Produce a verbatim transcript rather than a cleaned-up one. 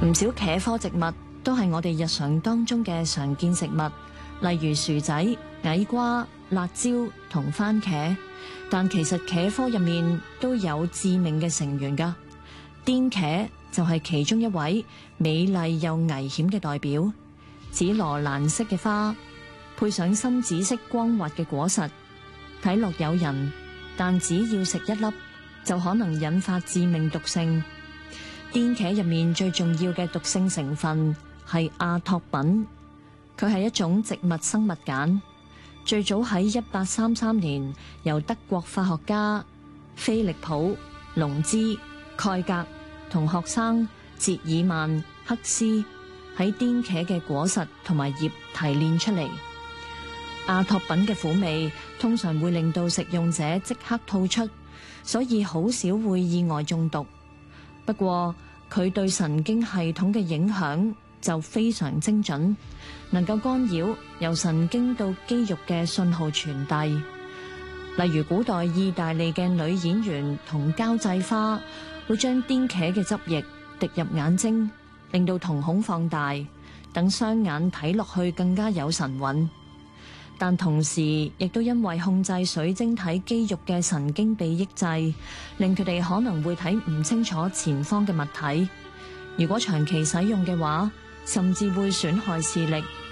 唔少茄科植物都係我哋日常當中嘅常見食物，例如薯仔、矮瓜、辣椒同番茄。但其實茄科入面都有致命嘅成員㗎，癲茄就係其中一位美麗又危險嘅代表。紫羅蘭色嘅花，配上深紫色光滑嘅果實，睇落誘人，但只要食一粒就可能引發致命毒性。癲茄入面最重要嘅毒性成分係阿托品，佢係一種植物生物鹼，最早喺一八三三年由德國化學家菲利普·龍茲、蓋格同學生捷爾曼克斯喺癲茄嘅果實同埋葉提煉出嚟。阿托品嘅苦味通常會令到食用者即刻吐出，所以好少會意外中毒。不過佢對神經系統嘅影響就非常精準，能夠干擾由神經到肌肉嘅信號傳遞。例如古代意大利嘅女演員同交際花會將癲茄嘅汁液滴入眼睛，令到瞳孔放大，等雙眼睇落去更加有神韻。但同時亦都因為控制水晶體肌肉嘅神經被抑制，令佢哋可能會睇唔清楚前方嘅物體。如果長期使用嘅話，甚至會損害視力。